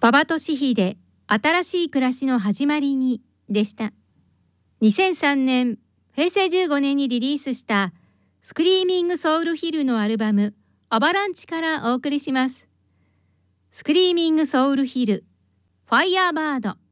馬場俊秀新しい暮らしの始まりにでした。2003年平成15年にリリースしたスクリーミングソウルヒルのアルバムアバランチからお送りします。スクリーミングソウルヒルファイヤーバード。